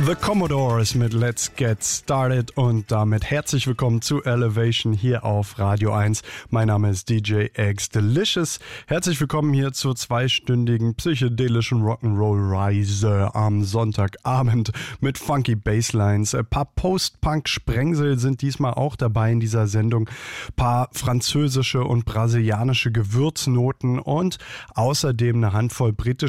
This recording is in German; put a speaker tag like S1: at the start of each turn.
S1: The Commodores mit Let's Get Started und damit herzlich willkommen zu Elevation hier auf Radio 1. Mein Name ist DJ X Delicious. Herzlich willkommen hier zur zweistündigen psychedelischen Rock'n'Roll-Reise am Sonntagabend mit funky Basslines. Ein paar Post-Punk-Sprengsel sind diesmal auch dabei in dieser Sendung. Ein paar französische und brasilianische Gewürznoten und außerdem eine Handvoll britische